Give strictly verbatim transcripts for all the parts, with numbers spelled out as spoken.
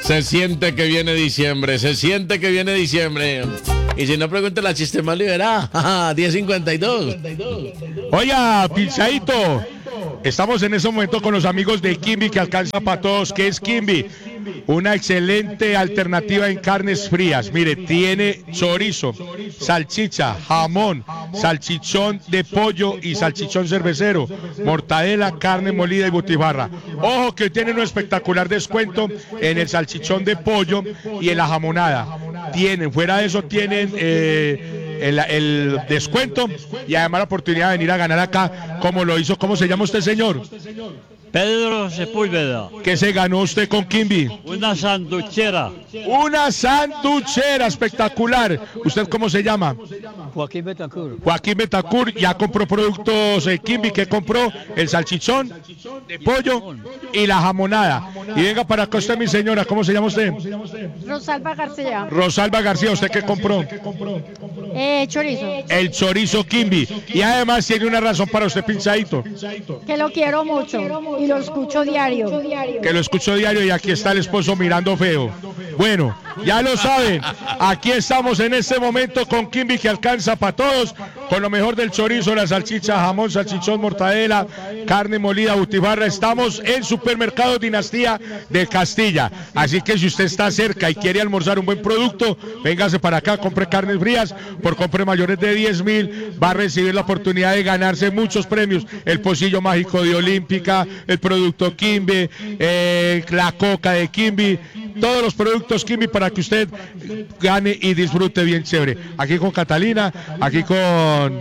Se siente que viene diciembre, se siente que viene diciembre. Y si no, pregunte la chiste más liberada. diez cincuenta y dos. Oiga, Pinzadito, estamos en ese momento con los amigos de Kimby que alcanza para todos. ¿Qué es Kimby? Una excelente alternativa en carnes frías. Mire, tiene chorizo, salchicha, jamón, salchichón de pollo y salchichón cervecero, mortadela, carne molida y butifarra. Ojo que tiene un espectacular descuento en el salchichón de pollo y en la jamonada. Tienen, fuera de eso tienen eh, el, el descuento y además la oportunidad de venir a ganar acá, como lo hizo. ¿Cómo se llama usted, señor? Pedro Sepúlveda. ¿Qué se ganó usted con Kimby? Una sanduchera. Una sanduchera espectacular. ¿Usted cómo se llama? Joaquín Betancourt. Joaquín Betancourt. Ya compró productos eh, Kimby. ¿Qué compró? El salchichón de pollo y la jamonada. Y venga para acá usted, mi señora. ¿Cómo se llama usted? Rosalba García. Rosalba García. ¿Usted qué compró? Eh, chorizo. El chorizo Kimby. Y además tiene una razón para usted, Pinzadito. Que lo quiero mucho y lo escucho diario. Que lo escucho diario y aquí está el esposo mirando feo. Bueno, ya lo saben, aquí estamos en este momento con Kimby que alcanza para todos, con lo mejor del chorizo, la salchicha, jamón, salchichón, mortadela, carne molida, butifarra. Estamos en Supermercado Dinastía de Castilla, así que si usted está cerca y quiere almorzar un buen producto, véngase para acá, compre carnes frías, por compre mayores de diez mil, va a recibir la oportunidad de ganarse muchos premios, el pocillo mágico de Olímpica, el producto Kimby, eh, la coca de Kimby, todos los productos Kimby para que usted gane y disfrute bien chévere. Aquí con Catalina, aquí con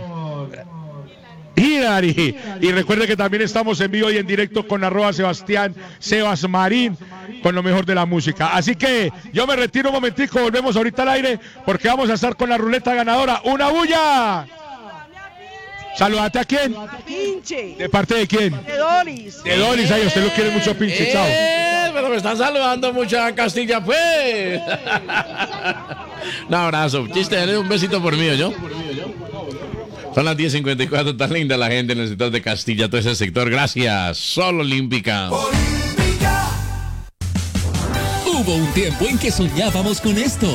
Hilary. Y recuerde que también estamos en vivo y en directo con arroba Sebastián Sebas Marín, con lo mejor de la música. Así que yo me retiro un momentico, volvemos ahorita al aire porque vamos a estar con la ruleta ganadora. ¡Una bulla! ¿Saludate a quién? Pinche. ¿De parte de quién? De Doris. De Doris, ay, usted lo quiere mucho, Pinche, chao. Eh, pero me están saludando mucho a Castilla, pues. Un abrazo. Chiste, un besito por mí, ¿yo? Son las diez cincuenta y cuatro, tan linda la gente en el sector de Castilla, todo ese sector. Gracias, Sol Olímpica. Hubo un tiempo en que soñábamos con esto.